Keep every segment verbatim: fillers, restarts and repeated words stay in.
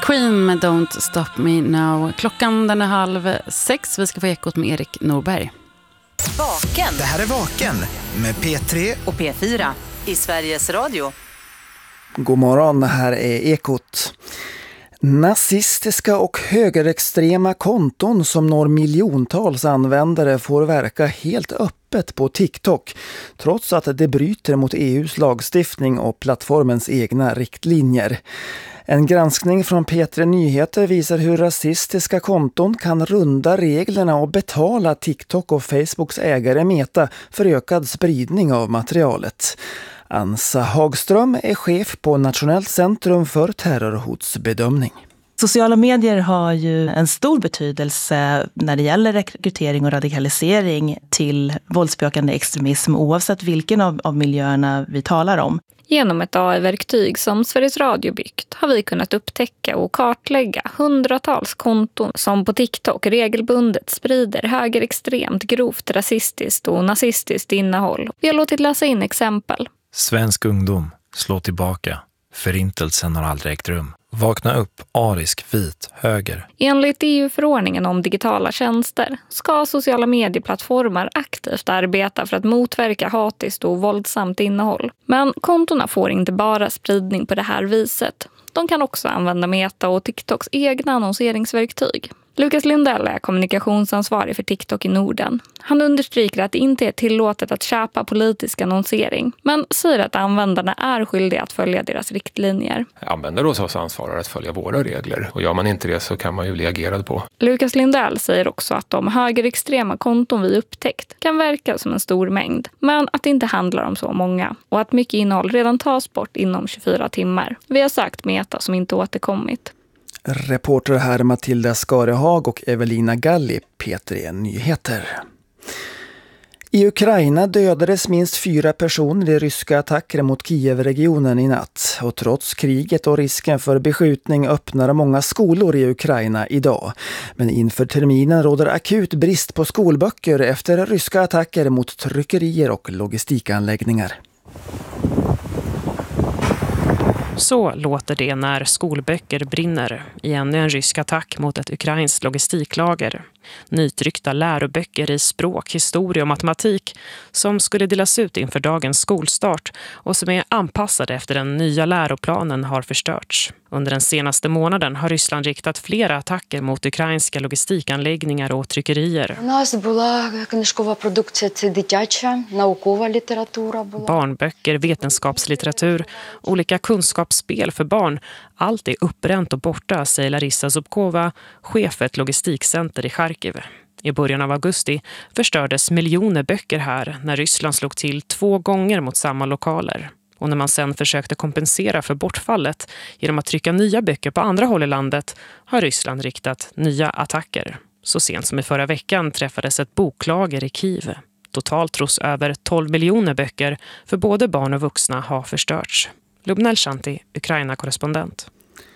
Queen med Don't Stop Me Now. Klockan den är halv sex. Vi ska få ekot med Erik Norberg. Vaken. Det här är Vaken med P tre och P fyra i Sveriges Radio. God morgon, här är ekot. Nazistiska och högerextrema konton som når miljontals användare får verka helt öppet på TikTok, trots att det bryter mot E U:s lagstiftning och plattformens egna riktlinjer. En granskning från P tre Nyheter visar hur rasistiska konton kan runda reglerna och betala TikTok och Facebooks ägare Meta för ökad spridning av materialet. Ansa Hagström är chef på Nationellt centrum för terrorhotsbedömning. Sociala medier har ju en stor betydelse när det gäller rekrytering och radikalisering till våldsbejakande extremism oavsett vilken av, av miljöerna vi talar om. Genom ett A I-verktyg som Sveriges Radio byggt har vi kunnat upptäcka och kartlägga hundratals konton som på TikTok regelbundet sprider högerextremt, grovt rasistiskt och nazistiskt innehåll. Vi har låtit läsa in exempel. Svensk ungdom, slå tillbaka. Förintelsen har aldrig ägt rum. Vakna upp, arisk, vit, höger. Enligt E U-förordningen om digitala tjänster ska sociala medieplattformar aktivt arbeta för att motverka hatiskt och våldsamt innehåll. Men kontona får inte bara spridning på det här viset. De kan också använda Meta och TikToks egna annonseringsverktyg. Lukas Lindell är kommunikationsansvarig för TikTok i Norden. Han understryker att det inte är tillåtet att köpa politisk annonsering, men säger att användarna är skyldiga att följa deras riktlinjer. Användare hos oss ansvarar att följa våra regler, och gör man inte det så kan man ju bli agerad på. Lukas Lindell säger också att de högerextrema konton vi upptäckt kan verka som en stor mängd, men att det inte handlar om så många och att mycket innehåll redan tas bort inom tjugofyra timmar. Vi har sagt Meta som inte återkommit. Reporter här Matilda Skarehag och Evelina Galli, P tre Nyheter. I Ukraina dödades minst fyra personer i ryska attacker mot Kiev-regionen i natt. Och trots kriget och risken för beskjutning öppnar många skolor i Ukraina idag. Men inför terminen råder akut brist på skolböcker efter ryska attacker mot tryckerier och logistikanläggningar. Så låter det när skolböcker brinner i ännu en rysk attack mot ett ukrainskt logistiklager. Nytryckta läroböcker i språk, historia och matematik som skulle delas ut inför dagens skolstart och som är anpassade efter den nya läroplanen har förstörts. Under den senaste månaden har Ryssland riktat flera attacker mot ukrainska logistikanläggningar och tryckerier. Barnböcker, vetenskapslitteratur, olika kunskapsspel för barn. Allt är uppbränt och borta, säger Larissa Zubkova, chef för ett logistikcenter i Charkiv. I början av augusti förstördes miljoner böcker här när Ryssland slog till två gånger mot samma lokaler. Och när man sen försökte kompensera för bortfallet genom att trycka nya böcker på andra håll i landet har Ryssland riktat nya attacker. Så sent som i förra veckan träffades ett boklager i Kiev. Totalt tros över tolv miljoner böcker för både barn och vuxna ha förstörts. Lubnel Shanti, Ukraina-korrespondent.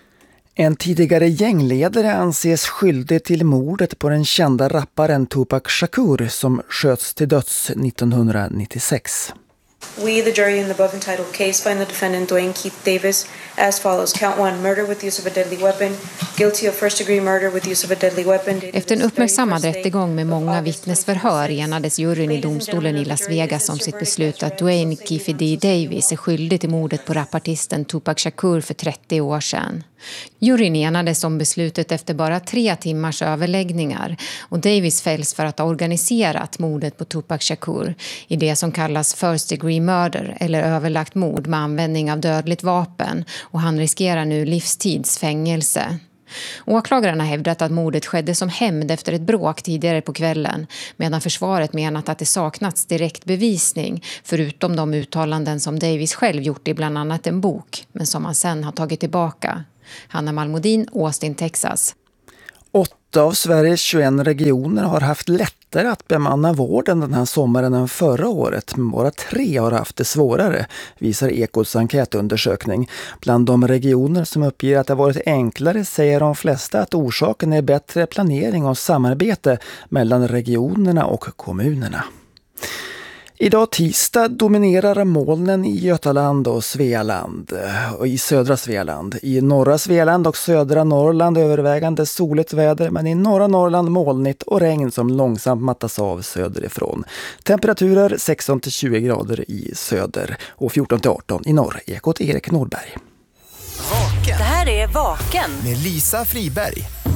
En tidigare gängledare anses skyldig till mordet på den kända rapparen Tupac Shakur som sköts till döds nittonhundranittiosex. We, the jury in the above entitled case, find the defendant Dwayne Keith Davis as follows. Count one, murder with use of a deadly weapon. Guilty of first degree murder with use of a deadly weapon. Efter en uppmärksammad rättegång med många vittnesförhör enades juryn i domstolen i Las Vegas om sitt beslut att Dwayne Keith Davis är skyldig till mordet på rapartisten Tupac Shakur för trettio år sedan. Juryn enades om beslutet efter bara tre timmars överläggningar och Davis fälls för att ha organiserat mordet på Tupac Shakur i det som kallas first degree murder eller överlagt mord med användning av dödligt vapen, och han riskerar nu livstidsfängelse. Åklagaren har hävdat att mordet skedde som hämnd efter ett bråk tidigare på kvällen, medan försvaret menat att det saknats direkt bevisning förutom de uttalanden som Davis själv gjort i bland annat en bok, men som han sen har tagit tillbaka. Hanna Malmodin, Austin, Texas. Åtta av Sveriges tjugoett regioner har haft lättare att bemanna vården den här sommaren än förra året, men bara tre har haft det svårare, visar Ekots enkätundersökning. Bland de regioner som uppger att det varit enklare säger de flesta att orsaken är bättre planering och samarbete mellan regionerna och kommunerna. Idag tisdag dominerar molnen i Götaland och Svealand och i södra Svealand. I norra Svealand och södra Norrland övervägande soligt väder, men i norra Norrland molnigt och regn som långsamt mattas av söderifrån. Temperaturer sexton till tjugo grader i söder och fjorton till arton i norr. Ekot Erik Nordberg. Vaken. Det här är Vaken Med Lisa Friberg.